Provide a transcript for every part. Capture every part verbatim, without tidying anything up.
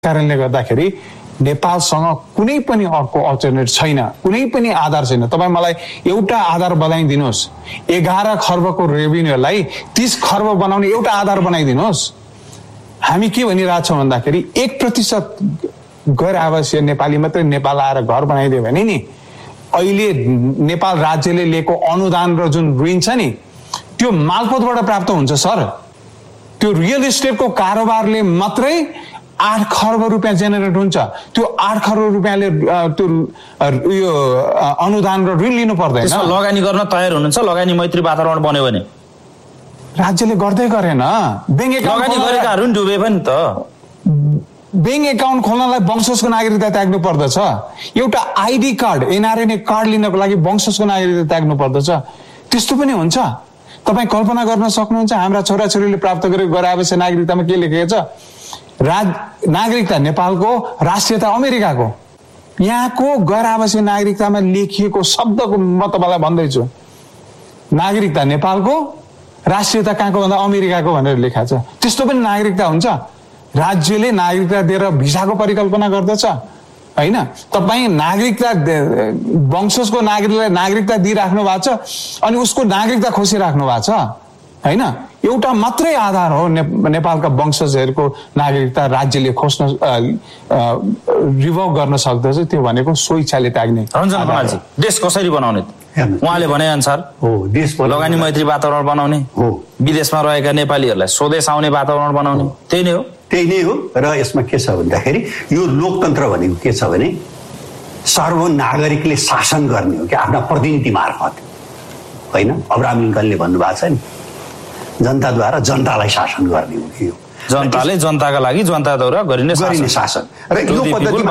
कारणले गर्दाखेरि नेपालसँग कुनै पनि अर्को अल्टरनेट छैन, कुनै पनि आधार छैन। तपाईँ मलाई एउटा आधार बनाइदिनुहोस्, एघार खर्बको रेभिन्यूलाई तीस खर्ब बनाउने एउटा आधार बनाइदिनुहोस्। हामी के भनिरहेछौँ भन्दाखेरि एक प्रतिशत गैर आवासीय नेपाली मात्रै नेपाल आएर घर बनाइदियो भने नि अहिले नेपाल राज्यले लिएको अनुदान र जुन ऋण छ नि त्यो मालपोतबाट प्राप्त हुन्छ सर। त्यो रियल इस्टेटको कारोबारले मात्रै आठ खर्ब रुपियाँ जेनेरेट हुन्छ। त्यो आठ खर्ब रुपियाँले त्यो यो अनुदान र ऋण लिनु पर्दैन। लगानी गर्न तयार हुनुहुन्छ? लगानी मैत्री वातावरण बन्यो भने राज्यले गर्दै गरेन। ब्याङ्क लगानी गरेकाहरू पनि डुबे पनि त। ब्याङ्क एकाउन्ट खोल्नलाई वंशजको नागरिकता त्याग्नु पर्दछ। एउटा आइडी कार्ड एनआरएनए कार्ड लिनको लागि वंशजको नागरिकता त्याग्नु पर्दछ। त्यस्तो पनि हुन्छ? तपाईँ कल्पना गर्न सक्नुहुन्छ हाम्रा छोराछोरीले प्राप्त गरेको गैर आवासीय नागरिकतामा के लेखेको छ? राज नागरिकता नेपालको, राष्ट्रियता अमेरिकाको। यहाँको गैर आवासीय नागरिकतामा लेखिएको शब्दको म तपाईँलाई भन्दैछु, नागरिकता नेपालको, राष्ट्रियता कहाँको भन्दा अमेरिकाको भनेर लेखा छ। त्यस्तो पनि नागरिकता हुन्छ? राज्यले नागरिकता दिएर भिसाको परिकल्पना गर्दछ होइन? तपाईँ नागरिकता वंशजको नागरिकलाई नागरिकता दिइराख्नु भएको छ अनि उसको नागरिकता खोसिराख्नु भएको छ होइन? एउटा मात्रै आधार हो ने, नेपालका वंशजहरूको नागरिकता राज्यले खोज्न रिभोक गर्न सक्दछ, त्यो भनेको स्वेच्छाले त्याग्ने। रञ्जन कुमारजी, देश कसरी बनाउने? उहाँले भने अनुसार हो देश लगानी मैत्री वातावरण बनाउने हो, विदेशमा रहेका नेपालीहरूलाई स्वदेश आउने वातावरण बनाउने, त्यही नै हो। त्यही नै हो। र यसमा के छ भन्दाखेरि यो लोकतन्त्र भनेको के छ भने सार्वभौम नागरिकले शासन गर्ने हो कि आफ्ना प्रतिनिधि मार्फत होइन? अब्राहम लिङ्कनले भन्नुभएको छ नि, जनताद्वारा जनतालाई शासन गर्ने हो कि यो जनताले जनताका लागि जनताद्वारा गरिने गरिने शासन। र यो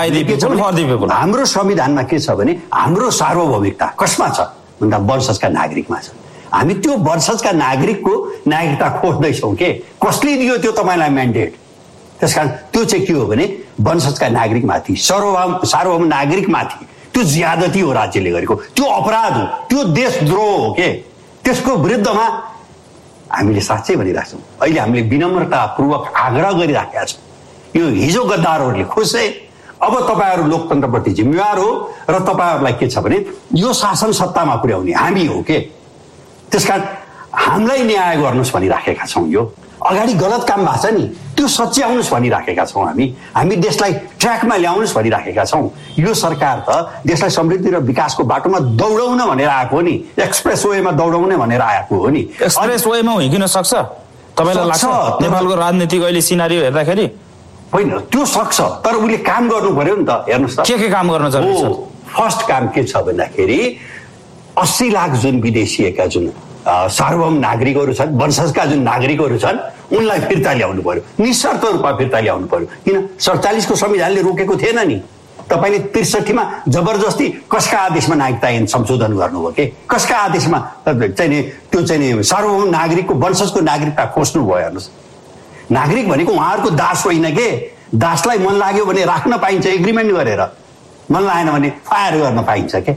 पद्धति हाम्रो संविधानमा के छ भने हाम्रो सार्वभौमिकता कसमा छ भन्दा वंशजका नागरिकमा छ। हामी त्यो वंशजका नागरिकको नागरिकता खोज्दैछौँ के कसले दियो त्यो तपाईँलाई म्यान्डेट? त्यसकारण त्यो चाहिँ के हो भने वंशजका नागरिकमाथि, सार्वभौम सार्वभौम नागरिकमाथि त्यो ज्यादती हो राज्यले गरेको, त्यो अपराध हो, त्यो देशद्रोह हो के। त्यसको विरुद्धमा हामीले साँच्चै भनिरहेको छौँ। अहिले हामीले विनम्रतापूर्वक आग्रह गरिराखेका छौँ। यो हिजो गद्दारहरूले खोसे, अब तपाईँहरू लोकतन्त्रप्रति जिम्मेवार हो र तपाईँहरूलाई के छ भने यो शासन सत्तामा पुर्याउने हामी हो के। त्यसकारण हामीलाई न्याय गर्नुहोस् भनिराखेका छौँ। यो अगाडि गलत काम भएको छ नि त्यो सच्याउनुहोस् भनिराखेका छौँ हामी। हामी देशलाई ट्र्याकमा ल्याउनुहोस् भनिराखेका छौँ। यो सरकार त देशलाई समृद्धि र विकासको बाटोमा दौडाउन भनेर आएको हो नि, एक्सप्रेस वेमा दौडाउने भनेर आएको हो नि। एक्सप्रेस वेमा हिँड्न सक्छ तपाईँलाई लाग्छ? नेपालको राजनीतिक अहिले सिनारियो हेर्दाखेरि होइन, त्यो सक्छ, तर उसले काम गर्नु पर्यो नि त। हेर्नुहोस् त के के काम गर्न जरुरी छ? फर्स्ट काम के छ भन्दाखेरि अस्सी लाख जुन विदेशिएका जुन सार्वभौम नागरिकहरू छन्, वंशजका जुन नागरिकहरू छन् उनलाई फिर्ता ल्याउनु पर्यो, निशर्त रूपमा फिर्ता ल्याउनु पर्यो। किन सडचालिसको संविधानले रोकेको थिएन नि? तपाईँले त्रिसठीमा जबरजस्ती कसका आदेशमा नागरिकता ऐन संशोधन गर्नुभयो के? कसका आदेशमा चाहिँ नि त्यो चाहिँ नि सार्वभौम नागरिकको वंशजको नागरिकता खोज्नु भयो? हेर्नुहोस्, नागरिक भनेको उहाँहरूको दास होइन के। दासलाई मन लाग्यो भने राख्न पाइन्छ एग्रिमेन्ट गरेर, मन लागेन भने फायर गर्न पाइन्छ के।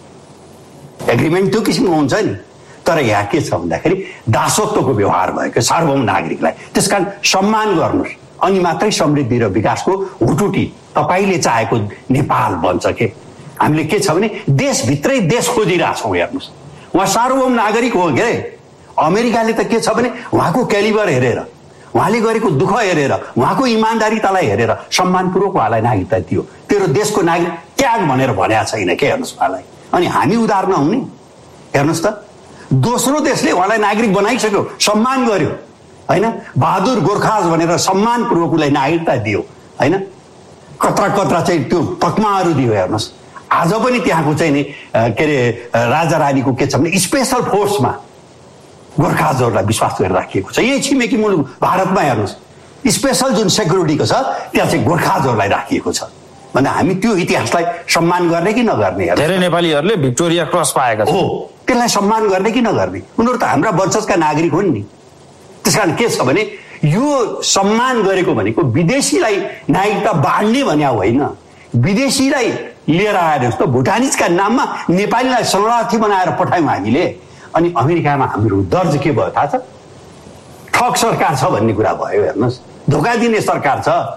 एग्रिमेन्ट त्यो किसिमको हुन्छ नि। तर यहाँ के छ भन्दाखेरि दासत्वको व्यवहार भएको सार्वभौम नागरिकलाई, त्यसकारण सम्मान गर्नुहोस् अनि मात्रै समृद्धि र विकासको हुटुटी तपाईँले चाहेको नेपाल बन्छ के। हामीले के छ भने देशभित्रै देश खोजिरहेछौँ। हेर्नुहोस्, उहाँ सार्वभौम नागरिक हो के। अमेरिकाले त के छ भने उहाँको क्यालिबर हेरेर, उहाँले गरेको दुःख हेरेर, उहाँको इमान्दारितालाई हेरेर सम्मानपूर्वक उहाँलाई नागरिकता दियो। तेरो देशको नागरिक त्याग भनेर भनेको छैन के। हेर्नुहोस् उहाँलाई, अनि हामी उदार नहुने? हेर्नुहोस् त, दोस्रो देशले उहाँलाई नागरिक बनाइसक्यो, सम्मान गर्यो होइन, बहादुर गोर्खाज भनेर सम्मानपूर्वक उसलाई नागरिकता दियो होइन, कत्रा कत्रा चाहिँ त्यो तकमाहरू दियो। हेर्नुहोस्, आज पनि त्यहाँको चाहिँ नि के अरे राजा रानीको के छ भने स्पेसल फोर्समा गोर्खाजहरूलाई विश्वास गरेर राखिएको छ। यही छिमेकी मुलुक भारतमा हेर्नुहोस्, स्पेसल जुन सेक्युरिटीको छ त्यहाँ चाहिँ गोर्खाजहरूलाई राखिएको छ। भन्दा हामी त्यो इतिहासलाई सम्मान गर्ने कि नगर्ने? धेरै नेपालीहरूले भिक्टोरिया क्रस पाएका छन्, हो त्यसलाई सम्मान गर्ने कि नगर्ने? उनीहरू त हाम्रा वंशजका नागरिक हुन् नि। त्यसकारण के छ भने यो सम्मान गरेको भनेको विदेशीलाई नागरिकता बाँड्ने भन्या होइन, विदेशीलाई लिएर आएर जस्तो भुटानिजका नाममा नेपालीलाई शरणार्थी बनाएर पठायौँ हामीले। अनि अमेरिकामा हाम्रो दर्ज के भयो थाहा छ? ठग सरकार छ भन्ने कुरा भयो। हेर्नुहोस्, धोका दिने सरकार छ।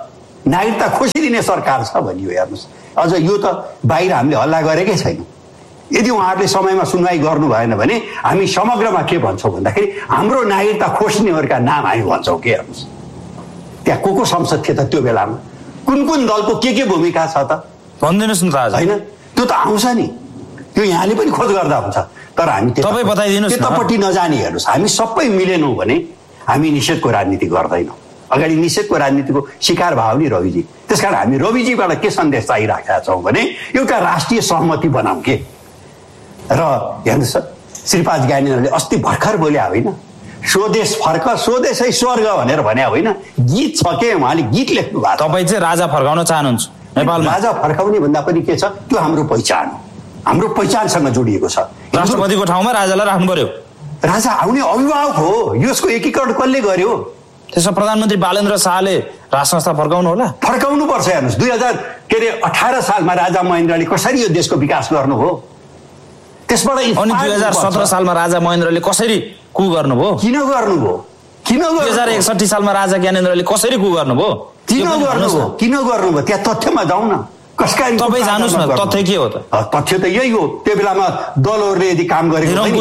नागरिकता खोसिदिने सरकार छ भनियो। हेर्नुहोस्, अझ यो त बाहिर हामीले हल्ला गरेकै छैन। यदि उहाँहरूले समयमा सुनवाई गर्नु भएन भने हामी समग्रमा के भन्छौँ भन्दाखेरि हाम्रो नागरिकता खोज्नेहरूका नाम हामी भन्छौँ के। हेर्नुहोस्, त्यहाँ को को संसद थिए त त्यो बेलामा, कुन कुन दलको के के भूमिका छ त भनिदिनुहोस् न त आज। होइन, त्यो त आउँछ नि, त्यो यहाँले पनि खोज गर्दा हुन्छ। तर हामी तपाईँ बताइदिनुहोस् न, त्यतापट्टि नजाने। हेर्नुहोस्, हामी सबै मिलेनौँ भने हामी निषेधको राजनीति गर्दैनौँ। अगाडि निषेधको राजनीतिको शिकार भयो नि रविजी। त्यसकारण हामी रविजीबाट के सन्देश चाहिराखेका छौँ भने एउटा राष्ट्रिय सहमति बनाऊ के। र हेर्नुहोस्, श्रीपाद ज्ञानेन्द्रले अस्ति भर्खर बोले होइन, स्वदेश फर्क स्वदेशै स्वर्ग भनेर भने होइन, गीत छ के, उहाँले गीत लेख्नु भएको। तपाईँ चाहिँ राजा फर्काउन चाहनुहुन्छ नेपालमा? राजा फर्काउने भन्दा पनि के छ, त्यो हाम्रो पहिचान हो, हाम्रो पहिचानसँग जोडिएको छ। राष्ट्रपतिको ठाउँमा राजालाई राख्नु पर्यो। राजा आउने अभिभावक हो, यसको एकीकरण कसले गर्यो? त्यसमा प्रधानमन्त्री बालेन्द्र शाहले राज संस्था फर्काउनु होला, फर्काउनु पर्छ। हेर्नुहोस्, दुई हजार के अरे अठार सालमा राजा महेन्द्रले कसरी यो देशको विकास गर्नु हो, त्यसबाट अनि दुई हजार सत्र सालमा राजा महेन्द्रले कसरी कु गर्नुभयो, किन गर्नुभयो, किन दुई हजार एकसठी सालमा राजा ज्ञानेन्द्रले कसरी कु गर्नुभयो, किन गर्नुभयो, किन गर्नुभयो? त्यहाँ तथ्यमा जाउँ न। कसका तपाईँ जानुहोस् न, तथ्य के हो त? तथ्य त यही हो, त्यो बेलामा दलहरूले यदि काम गरेको होइन,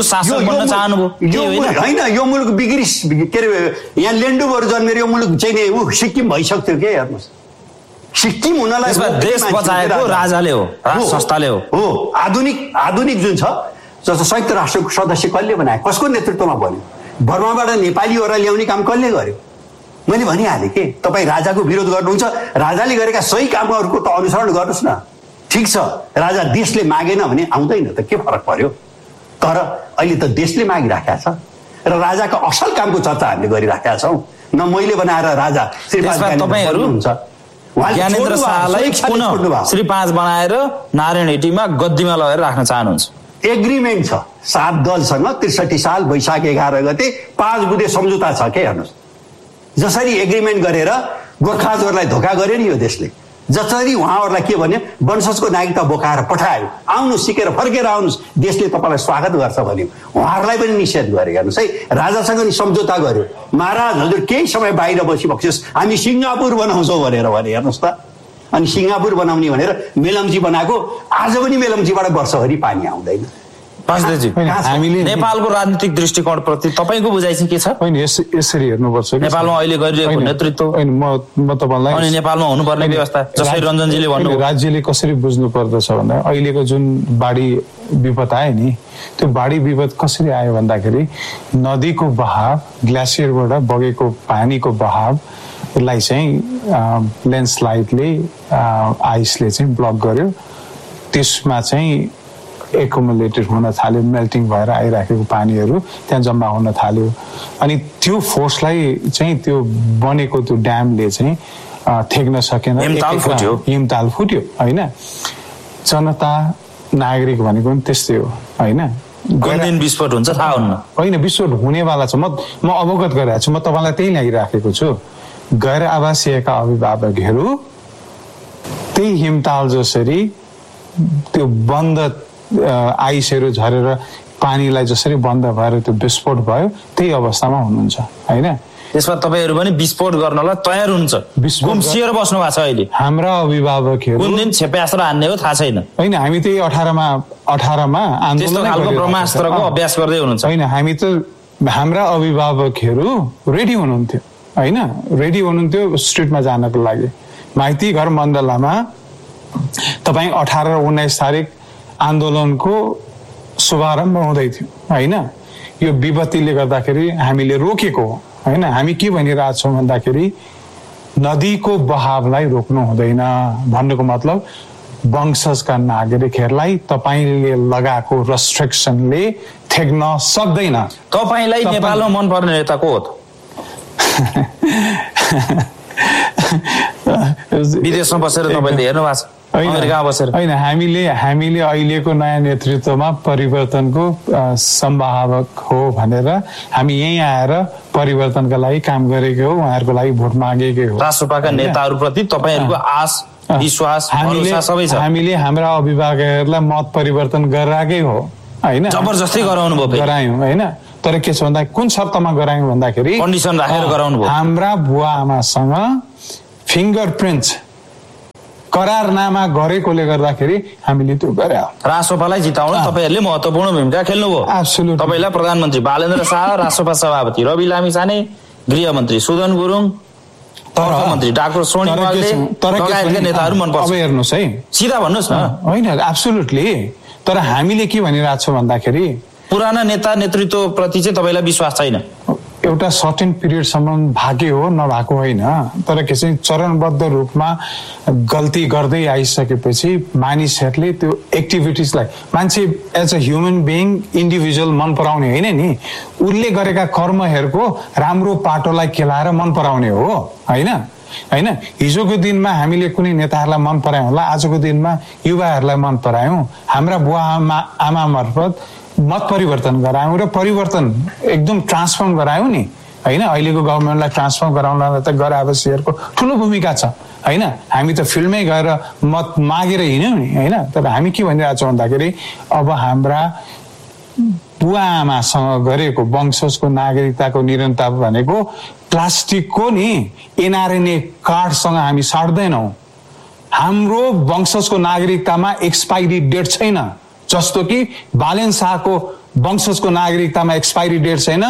यो मुलुक बिग्रिस के अरे यहाँ लेन्डुबहरू जन्मेर यो मुलुक चाहिँ नि ऊ सिक्किम भइसक्थ्यो के। हेर्नुहोस्, सिक्किम हुनलाई देश बचाएको राजाले हो, राज संस्थाले हो। हो, आधुनिक आधुनिक जुन छ, जस्तो संयुक्त राष्ट्रको सदस्य कसले बनाए, कसको नेतृत्वमा बन्यो, बर्माबाट नेपालीहरूलाई ल्याउने काम कसले गर्यो? मैले भनिहालेँ के, तपाईँ राजाको विरोध गर्नुहुन्छ, राजाले गरेका सही कामहरूको त अनुसरण गर्नुहोस् न। ठिक छ, राजा देशले मागेन भने आउँदैन त के फरक पर्यो? तर अहिले त देशले मागिराखेका छ र राजाको असल कामको चर्चा हामीले गरिराखेका छौँ। न मैले बनाएर राजा तपाईँहरू ज्ञानेन्द्र शाहलाई पुनः श्री पाँच बनाएर नारायण हेटीमा गद्दीमा लगेर राख्न चाहनुहुन्छ? एग्रिमेन्ट छ सात दलसँग, त्रिसठी साल वैशाख एघार गते पाँच बुधे सम्झौता छ के। हेर्नुहोस्, जसरी एग्रिमेन्ट गरेर गोर्खाजहरूलाई धोका गर्यो नि यो देशले, जसरी उहाँहरूलाई के भन्यो, वंशजको नागरिकता बोकाएर पठायो, आउनु सिकेर फर्केर आउनुहोस्, देशले तपाईँलाई स्वागत गर्छ भन्यो, उहाँहरूलाई पनि निषेध गर्यो। हेर्नुहोस् है, राजासँग नि सम्झौता गर्यो, महाराज हजुर केही समय बाहिर बसिबक्सियोस्, हामी सिङ्गापुर बनाउँछौँ भनेर भने। हेर्नुहोस् त, अनि सिङ्गापुर बनाउने भनेर मेलम्ची बनाएको, आज पनि मेलम्चीबाट वर्षभरि पानी आउँदैन। हामीले नेपालको राजनीतिक दृष्टिकोण प्रति तपाईँको बुझाइ चाहिँ के छ? होइन, यसरी हेर्नुपर्छ नेपालमा अहिले गरिरहेको नेतृत्व, म तपाईँलाई अनि नेपालमा हुनुपर्ने व्यवस्था जसरी रञ्जनजीले भन्नु, राज्यले कसरी बुझ्नु पर्दछ भन्दा अहिलेको जुन बाढी विपद आयो नि, त्यो बाढी विपद कसरी आयो भन्दाखेरि नदीको बहाव, ग्लेसियरबाट बगेको पानीको बहावलाई चाहिँ ल्यान्डस्लाइडले आइसले चाहिँ ब्लक गर्यो, त्यसमा चाहिँ एकोमुलेटेड हुन थाल्यो, मेल्टिङ भएर आइराखेको पानीहरू त्यहाँ जम्मा हुन थाल्यो। अनि त्यो फोर्सलाई चाहिँ त्यो बनेको त्यो ड्यामले चाहिँ थेक्न सकेन, हिमताल फुट्यो होइन। जनता नागरिक भनेको पनि त्यस्तै हो होइन, विस्फोट हुन्छ थाहा हुन्न होइन, विस्फोट हुनेवाला छ। म म अवगत गरिरहेको छु, म तपाईँलाई त्यही लागिराखेको छु। गैर आवासीयका अभिभावकहरू त्यही हिमताल जसरी त्यो बन्द आइसहरू झरेर पानीलाई जसरी बन्द भएर त्यो विस्फोट भयो, त्यही अवस्थामा हुनुहुन्छ होइन। त्यसमा तपाईँहरू पनि विस्फोट गर्नलाई तयार हुन्छ, गुम्सिएर बस्नु भएको छ अहिले। हाम्रा अभिभावकहरू कुन दिन क्षेप्यास्त्र हान्ने हो थाहा छैन होइन, हामी त्यही अठारमा अठारमा आन्दोलन ब्रह्मास्त्रको अभ्यास गर्दै हुनुहुन्छ होइन। हामी त हाम्रा अभिभावकहरू रेडी हुनुहुन्थ्यो होइन, रेडी हुनुहुन्थ्यो स्ट्रिटमा जानको लागि। माइती घर मण्डलामा तपाईँ अठार र उन्नाइस तारिक आन्दोलनको शुभारम्भ हुँदै थियो होइन। यो विपत्तिले गर्दाखेरि हामीले रोकेको हो होइन। हामी के भनिरहेछौँ भन्दाखेरि नदीको बहावलाई रोक्नु हुँदैन भन्नुको मतलब वंशजका नागरिकहरूलाई तपाईँले लगाएको रेस्ट्रिक्सनले थेक्न सक्दैन। तपाईँलाई नेपालमा मनपर्ने नेता को हो त? विदेशमा बसेर तपाईँले हेर्नु भएको छ, अमेरिकामा बसेर होइन। हामीले हामीले अहिलेको नयाँ नेतृत्वमा परिवर्तनको सम्भावक हो भनेर हामी यहीँ आएर परिवर्तनका लागि काम गरेको हो, उहाँहरूको लागि भोट मागेकै हो। राष्ट्रपाका नेताहरूप्रति तपाईँहरूको आश विश्वास भरोसा सबै छ। हामीले हाम्रा अभिभावकहरूलाई मत परिवर्तन गराएकै हो होइन, जबरजस्ती गराउनु भयो, गरायौँ होइन। तर के छ भन्दा कुन शर्तमा गरायौँ भन्दाखेरि कन्डिसन राखेर गराउनु भयो। हाम्रा बुवा आमासँग फिङ्गर प्रिन्ट्स करारनामा गरेकोले गर्दाखेरि हामीले त्यो गरे। रासोपालाई जिताउन तपाईँहरूले महत्त्वपूर्ण भूमिका खेल्नुभयो। एब्सोल्युटली। तपाईँलाई प्रधानमन्त्री बालेन्द्र शाह, रासोपा सभापति रवि लामिछाने, गृहमन्त्री सुदन गुरुङ, अर्थमन्त्री डाक्टर सोनी वाग्ले लगायतका नेताहरू मन पर्छ। अब हेर्नुहोस् है, सिधा भन्नुहोस् न। होइन, एब्सोल्युटली। तर हामीले के भनिरहेको छौँ भन्दाखेरि पुराना नेता नेतृत्व प्रति चाहिँ तपाईँलाई विश्वास छैन। एउटा सर्टेन पिरियडसम्म भाग्य हो, नभएको होइन। तर के चाहिँ चरणबद्ध रूपमा गल्ती गर्दै आइसकेपछि मानिसहरूले त्यो एक्टिभिटिजलाई, मान्छे as a human being individual मन पराउने होइन नि, उसले गरेका कर्महरूको राम्रो पाटोलाई केलाएर मन पराउने हो, होइन होइन। हिजोको दिनमा हामीले कुनै नेताहरूलाई मन परायौँ होला, आजको दिनमा युवाहरूलाई मन परायौँ। हाम्रा बुवा आमा आमा मार्फत मत परिवर्तन गरायौँ र परिवर्तन एकदम ट्रान्सफर्म गरायौँ नि, होइन। अहिलेको गभर्मेन्टलाई ट्रान्सफर्म गराउनलाई त गराएपछिहरूको ठुलो भूमिका छ, होइन। हामी त फिल्डमै गएर मत मागेर हिँड्यौँ नि, होइन। तर हामी के भनिरहेको छौँ भन्दाखेरि अब हाम्रा बुवा आमासँग गरेको वंशजको नागरिकताको निरन्तरता भनेको प्लास्टिकको नि एनआरएनए कार्डसँग हामी साट्दैनौँ। हाम्रो वंशजको नागरिकतामा एक्सपाइरी डेट छैन, जस्तो कि बालेन शाहको वंशजको नागरिकतामा एक्सपाइरी डेट छैन,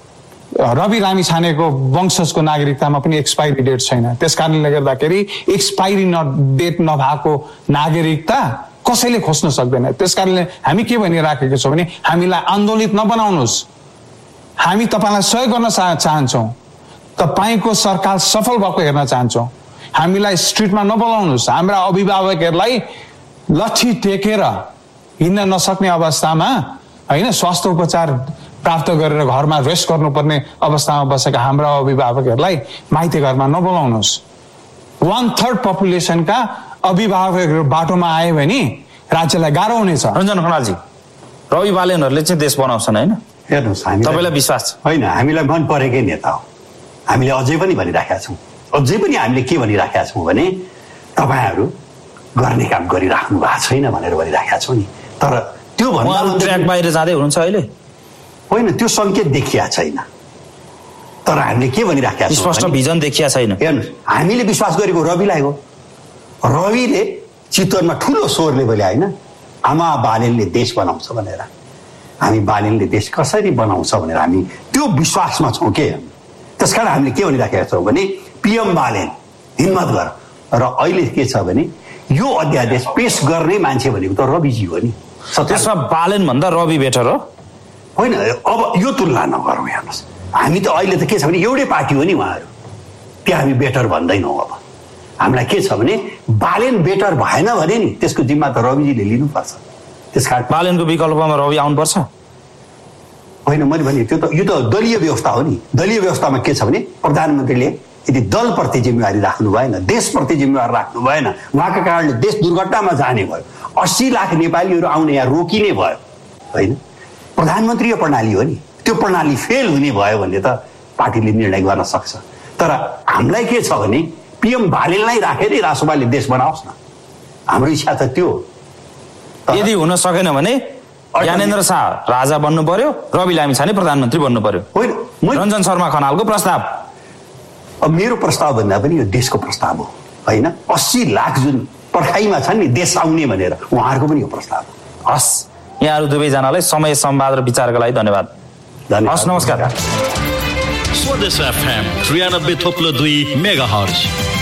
रवि लामिछानेको वंशजको नागरिकतामा पनि एक्सपाइरी डेट छैन। त्यस कारणले गर्दाखेरि एक्सपाइरी न डेट नभएको नागरिकता कसैले खोज्न सक्दैन। त्यस कारणले हामी के भनिराखेको छौँ भने हामीलाई आन्दोलित नबनाउनुहोस्, हामी तपाईँलाई सहयोग गर्न चाहन्छौँ, तपाईँको सरकार सफल भएको हेर्न चाहन्छौँ। हामीलाई स्ट्रिटमा नबोलाउनुहोस्, हाम्रा अभिभावकहरूलाई लट्ठी टेकेर हिँड्न नसक्ने अवस्थामा, होइन, स्वास्थ्य उपचार प्राप्त गरेर घरमा रेस्ट गर्नुपर्ने अवस्थामा बसेका हाम्रा अभिभावकहरूलाई माइती घरमा नबोलाउनुहोस्। वान थर्ड पपुलेसनका अभिभावकहरू बाटोमा आयो भने राज्यलाई गाह्रो हुनेछ। रञ्जन खनालजी, रवि बालेनहरूले चाहिँ देश बनाउँछन्, होइन? हेर्नुहोस्, हामी तपाईँलाई विश्वास होइन, हामीलाई मन परेकै नेता हो। हामीले अझै पनि भनिराखेका छौँ, अझै पनि हामीले के भनिराखेका छौँ भने तपाईँहरू गर्ने काम गरिराख्नु भएको छैन भनेर भनिराखेका छौँ नि। तर त्यो भन्दा ट्र्याक बाहिर जाँदै हुनुहुन्छ अहिले, होइन, त्यो सङ्केत देखिया छैन। तर हामीले के भनिराखेका छौँ, स्पष्ट भिजन देखिया छैन। हेर्नुहोस्, हामीले विश्वास गरेको रविलाई हो। रविले चितवनमा ठुलो स्वरले बोले, होइन, आमा बालेनले देश बनाउँछ भनेर। हामी बालेनले देश कसरी बनाउँछ भनेर हामी त्यो विश्वासमा छौँ के। त्यस कारण हामीले के भनिराखेका छौँ भने पिएम बालेन हिम्मत गर। र अहिले के छ भने यो अध्यादेश पेश गर्ने मान्छे भनेको त रविजी हो नि। त्यसमा बालेन भन्दा रवि बेटर हो, होइन। अब यो तुलना नगरौँ। हेर्नुहोस्, हामी त अहिले त के छ भने एउटै पार्टी हो नि उहाँहरू, त्यहाँ हामी बेटर भन्दैनौँ। अब हामीलाई के छ भने बालेन बेटर भएन भने नि त्यसको जिम्मा त रविजीले लिनुपर्छ। त्यस कारण बालेनको विकल्पमा रवि आउनुपर्छ, होइन। मैले भने त्यो त यो त दलीय व्यवस्था हो नि। दलीय व्यवस्थामा के छ भने प्रधानमन्त्रीले यदि दलप्रति जिम्मेवारी राख्नु भएन, देशप्रति जिम्मेवारी राख्नु भएन, उहाँको कारणले देश दुर्घटनामा जाने भयो, अस्सी लाख नेपालीहरू आउने यहाँ रोकिने भयो, होइन। प्रधानमन्त्रीय प्रणाली हो नि, त्यो प्रणाली फेल हुने भयो भने त पार्टीले निर्णय गर्न सक्छ। तर हामीलाई के छ भने पिएम बालेनलाई राखेरै रासोपाले देश बनाओस् न, हाम्रो इच्छा त त्यो। यदि हुन सकेन भने ज्ञानेन्द्र शाह राजा बन्नु पर्यो, रवि लामिछाने प्रधानमन्त्री बन्नु पर्यो। होइन, रञ्जन शर्मा खनालको प्रस्ताव। अब मेरो प्रस्ताव भन्दा पनि यो देशको प्रस्ताव हो, होइन। अस्सी लाख जुन पर्खाइमा छन् नि देश आउने भनेर, उहाँहरूको पनि यो प्रस्ताव हो। हस्, यहाँहरू दुवैजनालाई समय, संवाद र विचारका लागि धन्यवाद। हस्, नमस्कार। स्वदेश एफएम त्रियानब्बे थोप्लो दुई मेगा हर्ज।